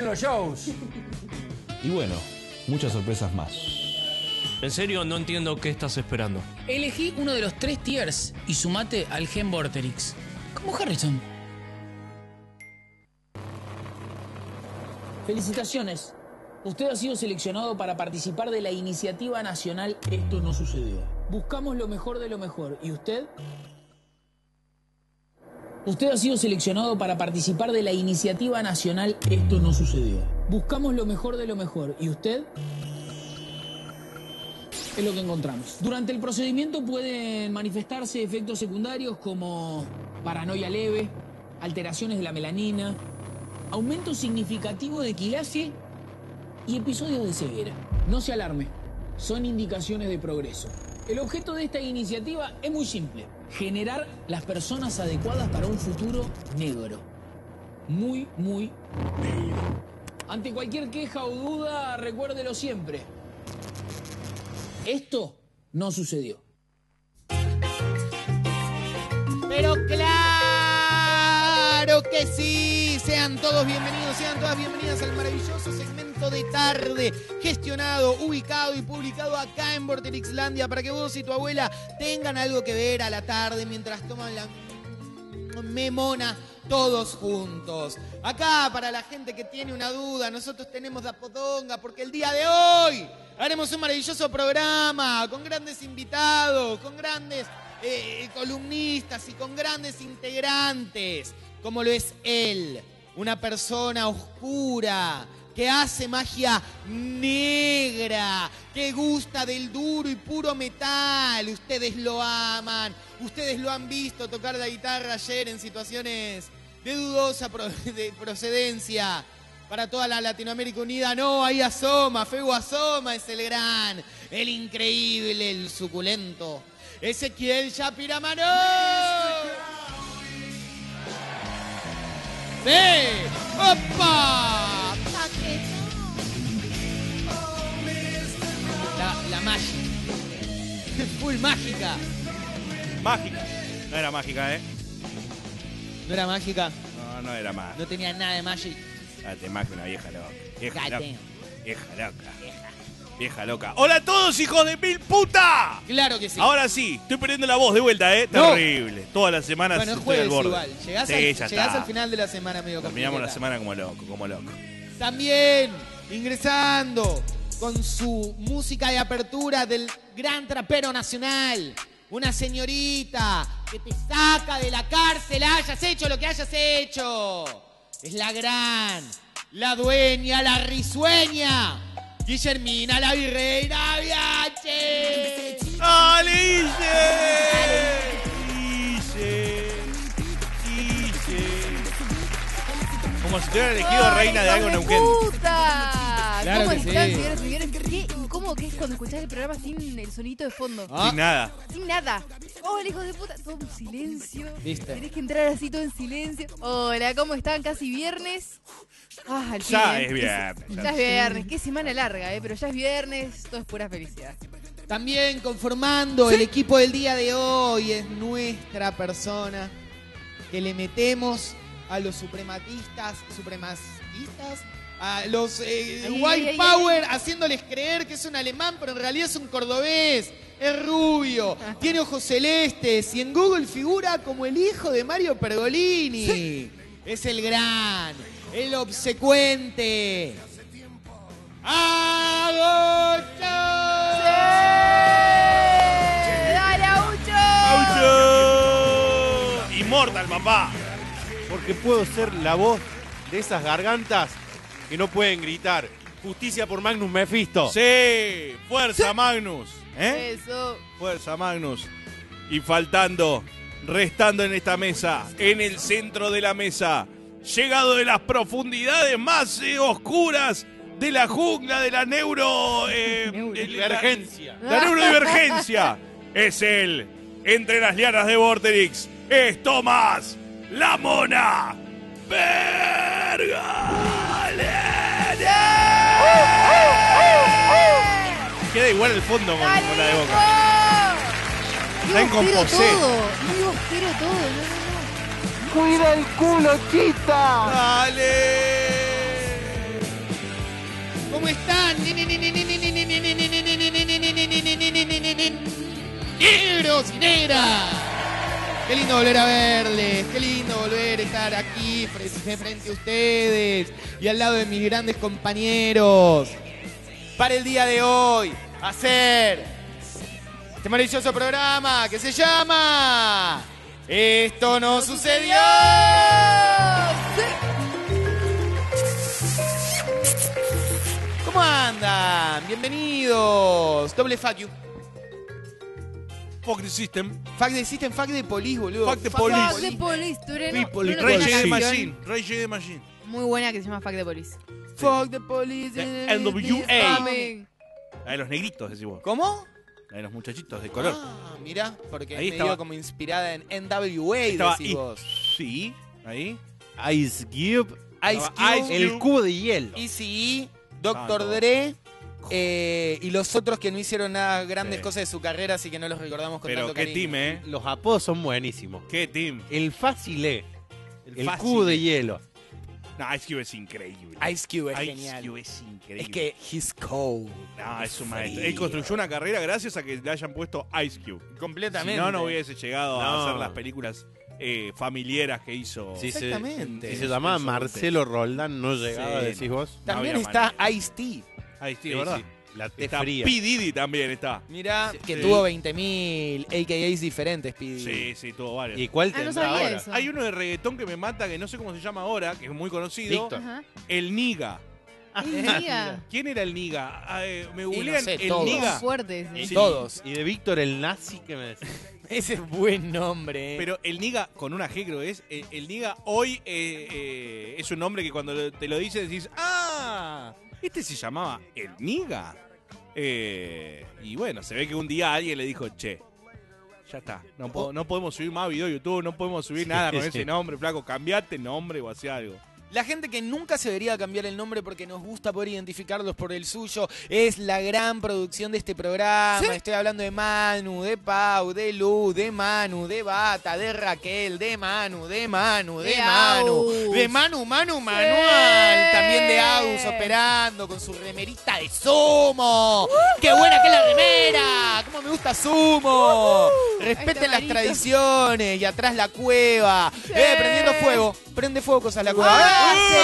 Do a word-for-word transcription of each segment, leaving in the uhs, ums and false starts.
los shows. Y bueno, muchas sorpresas más. En serio, no entiendo qué estás esperando. Elegí uno de los tres tiers y sumate al Gen Vorterix. Como Harrison. Felicitaciones. Usted ha sido seleccionado para participar de la iniciativa nacional Esto no sucedió. Buscamos lo mejor de lo mejor. ¿Y usted? Usted ha sido seleccionado para participar de la iniciativa nacional Esto no sucedió. Buscamos lo mejor de lo mejor. ¿Y usted? Es lo que encontramos. Durante el procedimiento pueden manifestarse efectos secundarios como paranoia leve, alteraciones de la melanina, aumento significativo de quilaje y episodios de ceguera. No se alarme, son indicaciones de progreso. El objeto de esta iniciativa es muy simple: generar las personas adecuadas para un futuro negro. Muy, muy negro. Ante cualquier queja o duda, recuérdelo siempre. Esto no sucedió. Pero claro que sí. Sean todos bienvenidos, sean todas bienvenidas al maravilloso segmento de tarde, gestionado, ubicado y publicado acá en Vorterixlandia, para que vos y tu abuela tengan algo que ver a la tarde mientras toman la memona todos juntos. Acá, para la gente que tiene una duda, nosotros tenemos la podonga, porque el día de hoy haremos un maravilloso programa con grandes invitados, con grandes eh, columnistas y con grandes integrantes, como lo es él, una persona oscura que hace magia negra, que gusta del duro y puro metal. Ustedes lo aman, ustedes lo han visto tocar la guitarra ayer en situaciones de dudosa procedencia. Para toda la Latinoamérica Unida, no, ahí asoma, Fego asoma, es el gran, el increíble, el suculento Ezequiel Shapiramanó. ¡Sí! ¡Opa! La, la magia. Full mágica. Mágica. No era mágica, ¿eh? ¿No era mágica? No, no era mágica. No tenía nada de magia. Date magia, una vieja loca. Vieja God loca. damn. Vieja loca. Vieja. Vieja loca. ¡Hola a todos, hijos de mil puta! Claro que sí. Ahora sí, estoy perdiendo la voz de vuelta, ¿eh? No. Terrible. Todas las semanas Bueno, es estoy al jueves borde. igual. Llegás, Sí, al, ya llegás está. al final de la semana medio Terminamos la complicada. semana como loco, como loco. También ingresando con su música de apertura del gran trapero nacional. Una señorita que te saca de la cárcel, hayas hecho lo que hayas hecho. Es la gran, la dueña, la risueña, Guillermina la Virreina Bianchi. ¡Alice! Alice. Como si te hubiera elegido reina de algo en Neuquén. ¡Puta! Claro ¿Cómo que están, sí. señoras y señores? Qué incómodo que es cuando escuchás el programa sin el sonito de fondo. Ah. Sin nada. Sin nada. Hola, hijos de puta. Todo en silencio. ¿Viste? Tenés que entrar así todo en silencio. Hola, ¿cómo están? Casi viernes. Ah, al Ya fin, ¿eh? es viernes. Ya es viernes. Qué semana larga, ¿eh? Pero ya es viernes. Todo es pura felicidad. También conformando el equipo del día de hoy es nuestra persona que le metemos a los suprematistas, supremacistas, a los eh, Ay, white ay, ay, power, haciéndoles creer que es un alemán, pero en realidad es un cordobés, es rubio, tiene ojos celestes y en Google figura como el hijo de Mario Pergolini. Sí. Es el gran, el obsecuente. ¡Agocho! ¡Dale, Aucho! ¡Aucho! Inmortal, papá. Porque puedo ser la voz de esas gargantas que no pueden gritar. Justicia por Magnus Mephisto. Sí, fuerza Magnus. ¿Eh? Eso. Fuerza Magnus. Y faltando, restando en esta mesa, en el centro de la mesa, llegado de las profundidades más eh, oscuras de la jungla de la neuro... Eh, Divergencia. La, la neurodivergencia. Es él, entre las lianas de Vorterix, es Tomás La Mona Verga. Queda igual el fondo con, ¡Dale, con la de Boca. hijo! Está en Muy bostero composé. todo. Muy bostero todo. No, no, no. ¡Cuida el culo, chita! ¡Dale! ¿Cómo están? Negros y negras. Qué lindo volver a verles, qué lindo volver a estar aquí frente a ustedes y al lado de mis grandes compañeros para el día de hoy hacer este maravilloso programa que se llama Esto no sucedió. ¿Cómo andan? Bienvenidos. Doble fuck you. Fuck the system. Fuck the system, fuck the police, boludo. Fuck the Fuck police. the Police, tú eres- People, tú eres Rage una the canción Machine. Rage the Machine. Muy buena que se llama Fuck the Police. Fuck the police. The N W A. Coming. La de los negritos, decís vos. ¿Cómo? La de los muchachitos de color. Ah, mirá, porque Ahí me estaba. dio como inspirada en N W A, Estaba decís I- vos. Sí, ahí. Ice Cube. Ice Estaba Cube, Ice El cubo de hielo. Eazy-E, doctor Tanto. Dre eh, y los otros que no hicieron nada grandes Sí. cosas de su carrera, así que no los recordamos con Pero tanto qué cariño. team, ¿eh? Los apodos son buenísimos. Qué team. El Facile. El El, Facile. cubo de hielo. No, Ice Cube es increíble. Ice Cube es Ice genial. Cube es increíble. Es que he's cold. No, es un maestro. frío. Él construyó una carrera gracias a que le hayan puesto Ice Cube. Completamente. Si no, no hubiese llegado a No. hacer las películas eh, familiares que hizo. Si se, Exactamente. si se llamaba Eso, Marcelo Roldán, no llegaba, Sí. decís vos. También No había está manera. Ice-T. Ahí sí, Sí, ¿verdad? sí. La T Está P. fría. Diddy también está. Mirá, que Sí. tuvo veinte mil A K As diferentes, Pidi. Sí, sí, tuvo varios. ¿Y cuál Ah, no tendrá sabía ahora? eso. Hay uno de reggaetón que me mata, que no sé cómo se llama ahora, que es muy conocido. Víctor. Ajá. El Niga. El Niga. ¿Quién era el Niga? Ah, eh, me no googlean sé, el todos. Niga. Fuerte ese. Sí. Todos. Y de Víctor el nazi, que me decís. Ese es buen nombre. Pero el Niga, con una G creo que es, el, el Niga hoy eh, eh, es un nombre que cuando lo- te lo dices decís, ¡ah! Este se llamaba el Niga. Eh, y bueno, se ve que un día alguien le dijo, che, ya está, no, po- no podemos subir más video de YouTube, no podemos subir Sí, nada con sí. ese nombre, flaco, cambiate nombre o hacé algo. La gente que nunca se debería cambiar el nombre porque nos gusta poder identificarlos por el suyo es la gran producción de este programa. Estoy hablando de Manu, de Pau, de Lu, de Manu, de Bata, de Raquel, de Manu, de Manu, de, De Manu, Aus. de Manu, Manu, Manual. También de Aus operando con su remerita de Sumo. ¡Qué buena que es la remera! ¡Cómo me gusta Sumo! Respeten las Marito. tradiciones y atrás la cueva. Eh, prendiendo fuego. Prende fuego cosas la cueva. ¡Ah,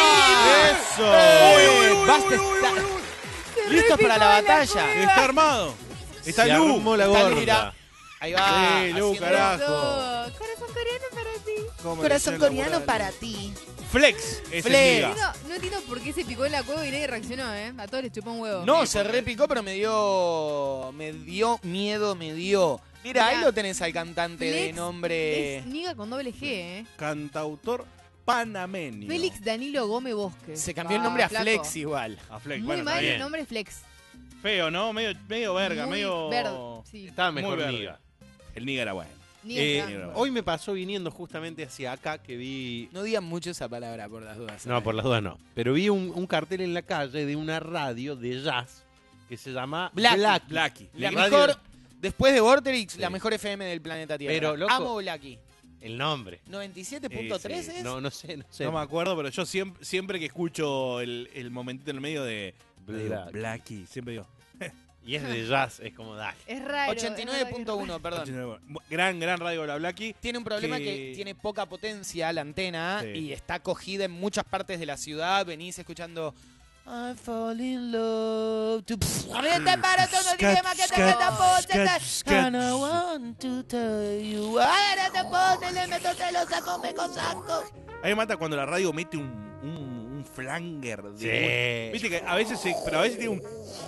¡Eso! Eh, basta está- ¿Listos para la batalla? Está armado. Está Se Lu. armó la Está gorda. Lira. Ahí va. Sí, Lu, haciendo- carajo. Eso. Corazón coreano para ti. ¿Cómo Corazón decía la coreano abuela? para ti. Flex es Flex. el No, Niga. no entiendo por qué se picó en la cueva y nadie reaccionó, ¿eh? A todos les chupó un huevo. No, se repicó, pero me dio. Me dio miedo, me dio. Mira, ahí Mirá. lo tenés al cantante de Flex nombre. Es Niga con doble G, ¿eh? Cantautor panameño. Félix Danilo Gómez Bosque. Se cambió el Ah, nombre a flaco. Flex igual. A Flex, Muy bueno, está mal el bien. nombre es Flex. Feo, ¿no? Medio, medio verga, Muy medio... verde, sí. Estaba Muy mejor verde. Niga. El Niga era bueno. Niga Eh, está- hoy me pasó viniendo justamente hacia acá que vi... No digan mucho esa palabra por las dudas. No, por las dudas no. Pero vi un, un cartel en la calle de una radio de jazz que se llama Blackie. Blackie. Blackie. La Radio- mejor. Después de Vorterix, Sí. la mejor F M del planeta Tierra. Pero, loco- Amo Blacky. El nombre. noventa y siete punto tres Sí, sí. es. No, no sé, no sé. No me acuerdo, pero yo siempre, siempre que escucho el, el momentito en el medio de digo, Black. Blackie, siempre digo. Y es de jazz, es como dale. Es raro. ochenta y nueve punto uno, perdón. Gran, gran radio la Blackie. Tiene un problema que- que... tiene poca potencia la antena Sí. y está cogida en muchas partes de la ciudad. Venís escuchando I fall in love. Tu- Pss, te para todo el idioma que te meta poche, and I want to tell you. Ahora te pone, le meto, te lo saco, me cosaco. A mí me mata cuando la radio mete un, un, un flanger. De, Sí. Viste que a veces, se- pero a veces tiene un...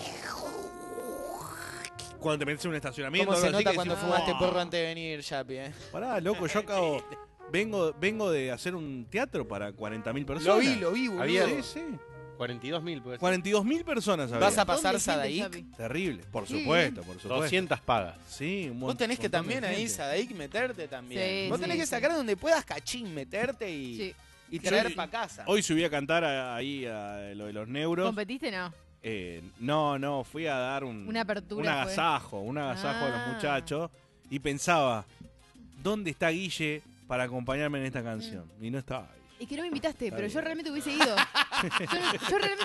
Cuando te metes en un estacionamiento. ¿Cómo se algo así, nota que cuando decís, fumaste "Oh". porro antes de venir, Yapi? Eh? Pará, loco, yo acabo... Vengo, vengo de hacer un teatro para cuarenta mil personas. Lo vi, lo vi, boludo. Había- Sí, sí. cuarenta y dos mil, puede ser. cuarenta y dos mil personas había. ¿Vas a pasar ¿Dónde siente, Sadaik? Chapi? Terrible, por Sí. supuesto, por supuesto. doscientas pagas. Sí, un Vos mon- tenés que montón de también ahí, gente. Sadaik, meterte también. Sí, Vos tenés sí, que sí. sacar donde puedas cachín, meterte y, Sí. y traer Yo- para casa. Hoy subí a cantar a- ahí a lo de los neuros. ¿Competiste? No. Eh, no, no, fui a dar un, Una apertura un fue. agasajo, un agasajo a los Ah. muchachos y pensaba, ¿dónde está Guille para acompañarme en esta canción? Mm. Y no estaba. Es que no me invitaste, Está pero bien. yo realmente hubiese ido. Yo, no- yo realmente hubiese ido.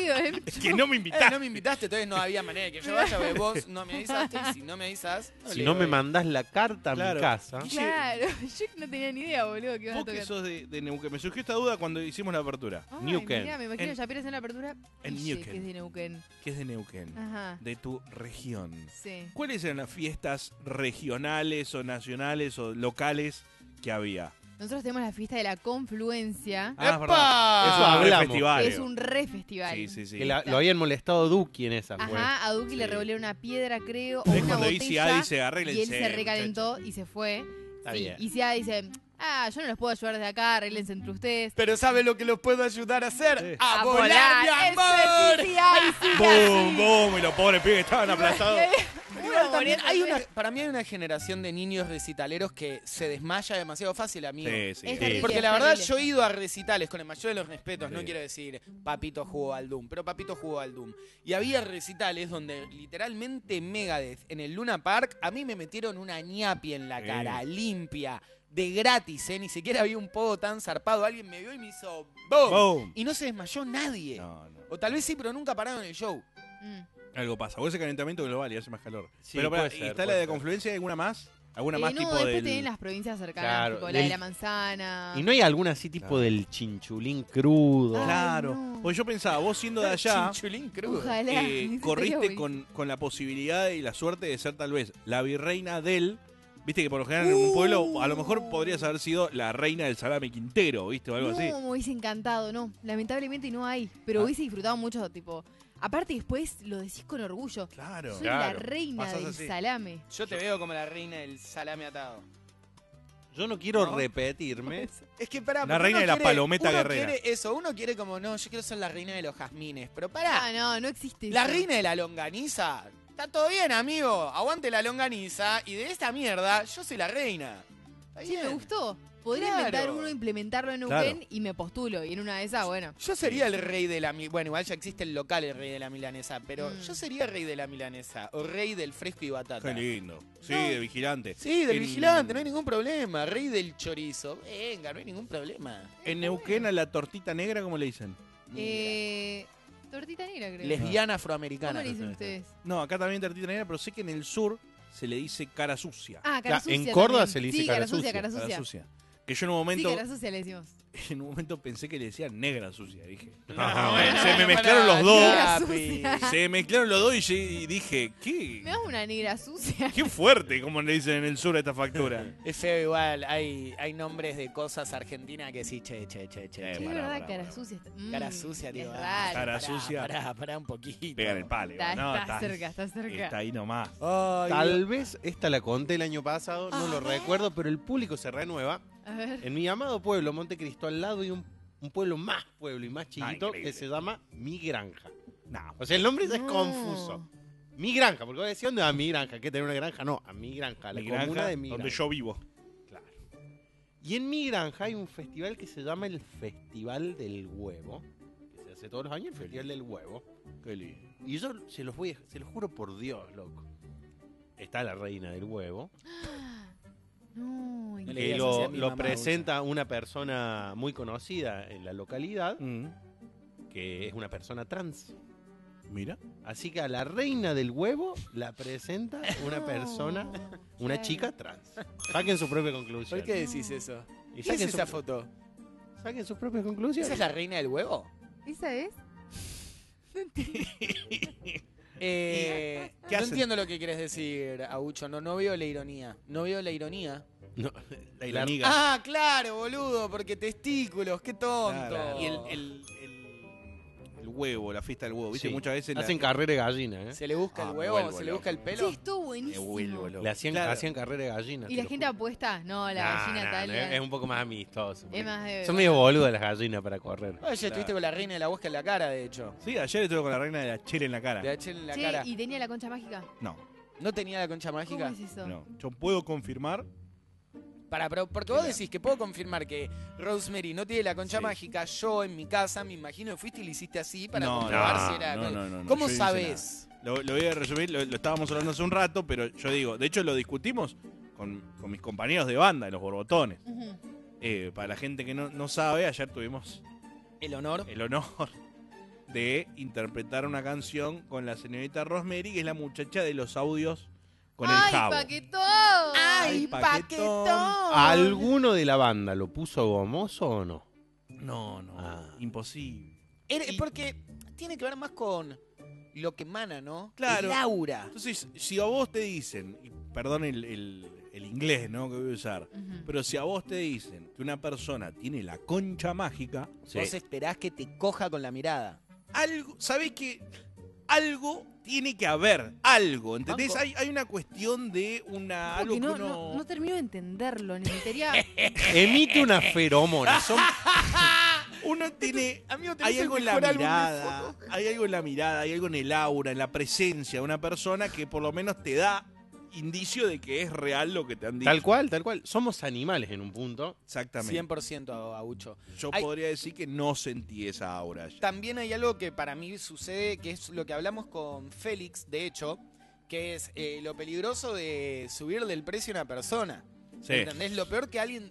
ido, ¿eh? Es que no me Eh, invitaste. no me invitaste, entonces no había manera de que yo vaya, porque vos no me avisaste, y si no me avisas, no Si le no me doy. mandás la carta a Claro. mi casa. Claro, yo no tenía ni idea, boludo, que ibas a Vos que tocar. sos de, de Neuquén, me surgió esta duda cuando hicimos la apertura. Ay, Neuquén. mirá, me imagino En- ya Pérez en la apertura. en Guille, Neuquén. que es de Neuquén. ¿Qué es de Neuquén? Ajá, De tu región. sí. ¿Cuáles eran las fiestas regionales o nacionales o locales que había? Nosotros tenemos la fiesta de la confluencia, Ah, es ¡Epa! verdad. Eso Eso es hablamos. un festival. que es un re festival. Sí, sí, sí. Que la- lo habían molestado a Duki en esa, pues. Ajá, a Duki le Sí. revolvieron una piedra, creo, o Es una cuando botella, I C A dice, arréglense, y él se recalentó muchachos. y se fue. Está Sí, bien. y C A dice, ah, yo no los puedo ayudar desde acá, arréglense entre ustedes. Pero ¿sabe lo que los puedo ayudar a hacer? Sí. ¡A, volar, mi Eso amor! es I C A, y sí, ¡Boom, así. boom! Y los pobres pibes estaban aplastados. Igual también hay Muriéndose. una, para mí hay una generación de niños recitaleros que se desmaya demasiado fácil, amigo. Sí, sí. Es sí. terrible. Porque la es verdad terrible. yo he ido a recitales con el mayor de los respetos, no Sí. quiero decir Papito jugó al Doom, pero Papito jugó al Doom. Y había recitales donde literalmente Megadeth en el Luna Park a mí me metieron una ñapi en la Sí. cara, limpia, de gratis, ¿eh? Ni siquiera había un pogo tan zarpado. Alguien me vio y me hizo ¡boom! Boom. Y no se desmayó nadie. No, no. O tal vez sí, pero nunca pararon el show. Mm. Algo pasa. O ese calentamiento global y hace más calor. Sí, Pero puede pará, ¿y ser, está la puede de ser. confluencia? ¿Hay alguna más? ¿Alguna Eh, más no, tipo después del...? tienen las provincias cercanas, Claro, tipo la del- de la manzana. ¿Y no hay alguna así tipo Claro. del chinchulín crudo? Ay, Claro. no. Pues yo pensaba, vos siendo de allá, Chinchulín crudo. Ojalá. eh, Eso estaría corriste buenísimo. con, con la posibilidad y la suerte de ser tal vez la virreina del... Viste que por lo general en un pueblo a lo mejor podrías haber sido la reina del salame Quintero, ¿viste? O algo no, así. me hubiese encantado, no. Lamentablemente no hay. Pero Ah. hubiese disfrutado mucho, tipo. Aparte, después lo decís con orgullo. Claro. Soy claro. la reina Pasás del así. salame. Yo te veo como la reina del salame atado. Yo no quiero ¿No? repetirme. Es que pará, La porque reina uno de la quiere- palometa uno guerrera. quiere eso, uno quiere como, no, yo quiero ser la reina de los jazmines. Pero pará, Ah, no, no existe la eso. reina de la longaniza, está todo bien, amigo. Aguante la longaniza y de esta mierda, yo soy la reina. Está Sí, bien. me gustó. Podría Claro. inventar uno, implementarlo en Claro. Neuquén y me postulo. Y en una de esas, bueno. Yo sería el rey de la mi- bueno, igual ya existe el local el rey de la milanesa, pero Mm. yo sería rey de la milanesa o rey del fresco y batata. Qué lindo. Sí, No. de vigilante. Sí, del En- vigilante, no hay ningún problema. Rey del chorizo. Venga, no hay ningún problema. En Neuquén a la tortita negra, ¿cómo le dicen? Eh, tortita negra, creo. Lesbiana ¿Cómo afroamericana. le dicen ustedes? No, acá también tortita negra, pero sé que en el sur se le dice cara sucia. Ah, cara Ya, en sucia Córdoba también. se le dice sí, cara cara sucia, sucia. cara Cara sucia. sucia. Que yo en un Sí, momento, cara sucia le decimos. en un momento pensé que le decían negra sucia, dije. Ah, bueno, se me Pará, mezclaron los dos. Negra papi. sucia. Se me mezclaron los dos y, yo- y dije, ¿qué? Me das una negra sucia. Qué fuerte, como le dicen en el sur a esta factura. Es feo igual, hay, hay nombres de cosas argentinas que sí, che, che, che, che. Eh, che. Sí, es pará, verdad, pará, cara pará. sucia. está- mm, Cara sucia, tío. Es ah, raro. Cara pará, sucia. Pará, pará un poquito. Pegan el palo. Está, no, está cerca, está cerca. Está ahí nomás. Ay, Tal Dios. vez esta la conté el año pasado, no lo recuerdo, pero el público se renueva. A ver. En mi amado pueblo, Montecristo, al lado hay un, un pueblo más pueblo y más chiquito increíble. que se llama Mi Granja. No. O sea, el nombre ya es No. confuso. Mi Granja, porque vos decís, ¿dónde va Mi Granja? ¿Qué tener una granja? No, a Mi Granja, la Mi comuna granja, de Mi donde Granja. yo vivo. Y en Mi Granja hay un festival que se llama el Festival del Huevo, que se hace todos los años, el Festival del Huevo. Qué lindo. Y yo se los voy, a- se los juro por Dios, loco. Está la reina del huevo, No, No le que digas así a lo, mi lo mamá, presenta una persona muy conocida en la localidad, Mm, que es una persona trans. mira. Así que a la reina del huevo la presenta una No, persona, una claro. chica trans. Saquen su propia conclusión. ¿Por qué decís eso? Y ¿Qué es saquen, esa su- foto? saquen sus propias ¿Esa conclusiones. es la reina del huevo? ¿Esa es? No entiendo. Eh, ¿Qué no hacen? entiendo lo que quieres decir, Aucho. No, no veo la ironía. No veo la ironía. No, La la- ironiga. Ah, claro, boludo, porque testículos, qué tonto. Claro. Y el, el, el, el huevo, la fiesta del huevo. Viste, Sí. muchas veces la- hacen carrera de gallina, ¿eh? ¿Se le busca Ah, el me huevo? vuelvo ¿Se le loco. busca el Sí, pelo? estuvo Me buenísimo. vuelvo loco. Le hacían, Claro. hacían carrera de gallina. ¿Y te la lo gente juro. apuesta? No, la Nah, gallina nah, tal. no, es, es un poco más amistoso. Es más de- Son medio boludas las gallinas para correr. Oye, estuviste con la reina de la bosca en la cara, de hecho. Sí, ayer estuve con la reina de la chela en la cara. Le eché en la Che, cara. ¿y tenía la concha mágica? No, ¿No tenía la concha ¿Cómo mágica? es eso? no. Yo puedo confirmar. Para, pero porque vos decís que puedo confirmar que Rosemary no tiene la concha Sí. mágica. Yo en mi casa me imagino que fuiste y le hiciste así para No, comprobar no, si era. no, no, no, no, ¿Cómo yo no hice sabes? Lo, lo voy a resumir, lo, lo estábamos hablando hace un rato, pero yo digo, de hecho lo discutimos con, con mis compañeros de banda, los borbotones. Ujú. Eh, para la gente que no, no sabe, ayer tuvimos El honor. el honor de interpretar una canción con la señorita Rosemary, que es la muchacha de los audios con el ¡Ay, jabo. paquetón! ¡Ay, paquetón! paquetón! ¿Alguno de la banda lo puso gomoso o no? No, no, Ah. imposible. Era- porque tiene que ver más con lo que emana, ¿no? Claro. El aura. Entonces, si a vos te dicen, y perdón el, el- el inglés, ¿no? Que voy a usar, Ujú. pero si a vos te dicen que una persona tiene la concha mágica, Sí. Vos esperás que te coja con la mirada. algo, ¿sabés qué? Algo tiene que haber, algo, ¿entendés? Banco. Hay, hay una cuestión de una... Como algo que que no, uno... no, no termino de entenderlo. Necesitaría. Emite una feromona. Son Uno tiene... Amigo, tenés Hay el algo en la mejor álbum de mirada, fotos. hay algo en la mirada, hay algo en el aura, en la presencia de una persona que por lo menos te da indicio de que es real lo que te han dicho. tal cual, tal cual. Somos animales en un punto. Exactamente. cien por ciento, Agucho. Yo Hay- podría decir que no sentí esa aura. También hay algo que para mí sucede, que es lo que hablamos con Félix, de hecho, que es eh, lo peligroso de subirle el precio a una persona. Sí. ¿Entendés? Lo peor que alguien...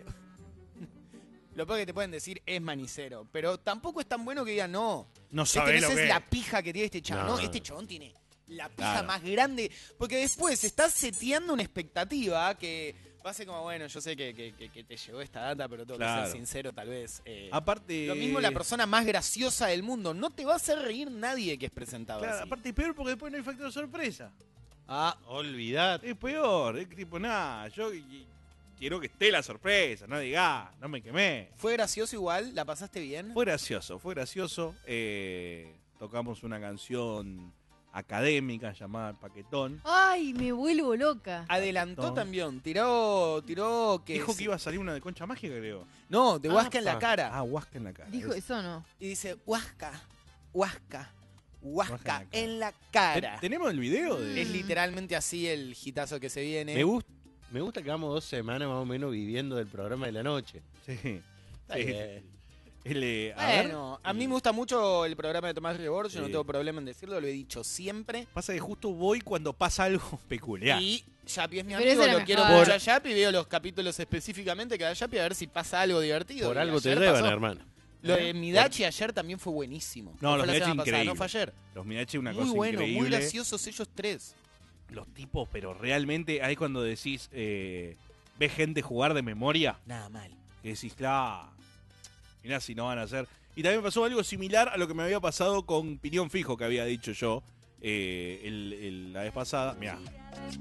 Lo peor que te pueden decir es manicero. Pero tampoco es tan bueno que digan, no. No Este sabés no lo es que la es. pija que tiene este chabón. No. No, este chabón tiene la pija Claro. más grande. Porque después estás seteando una expectativa que va a ser como, bueno, yo sé que, que- que- que te llegó esta data, pero tengo que Claro. ser sincero, tal vez. eh, Aparte... lo mismo la persona más graciosa del mundo. No te va a hacer reír nadie que es presentado Claro, así. aparte es peor porque después no hay factor sorpresa. Ah, Olvidate. Es peor, es tipo, nada, yo y- y quiero que esté la sorpresa, no diga, no me quemé. ¿fue gracioso igual? ¿La pasaste bien? Fue gracioso, fue gracioso. eh, tocamos una canción académica llamada Paquetón. Ay, me vuelvo loca. Adelantó No. también. Tiró, tiró que... Dijo sí- que iba a salir una de concha mágica, creo. No, de Huasca en la Apa. cara. Ah, Huasca en la cara. Dijo es. eso, ¿no? Y dice, Huasca, Huasca, Huasca Huasca en la Ten- cara. ¿Tenemos el video de...? Es literalmente así el hitazo que se viene. Me, gust- me gusta que vamos dos semanas más o menos viviendo del programa de la noche. Sí. Está Sí. bien. El, eh, a ver, Bueno, a mí me gusta mucho el programa de Tomás Rebord, yo no Sí. tengo problema en decirlo, lo he dicho siempre. pasa que justo voy cuando pasa algo peculiar. Y Yapi es mi Pero amigo, ese era lo quiero mejor. mucho a Yapi, veo los capítulos específicamente cada Yapi a ver si pasa algo divertido. Por Y algo te ayer llevan, pasó. hermano. Lo de Midachi ayer también fue buenísimo. No, ¿O los fue la Midachi semana pasada? increíble. No, fue ayer. Los Midachi una Muy cosa bueno, muy increíble. graciosos ellos tres. Los tipos, pero realmente ahí cuando decís, eh, ves gente jugar de memoria, Nada mal. que decís, claro, mirá si no van a hacer. Y también pasó algo similar a lo que me había pasado con Piñón Fijo, que había dicho yo eh, el- el- la vez pasada. Mirá,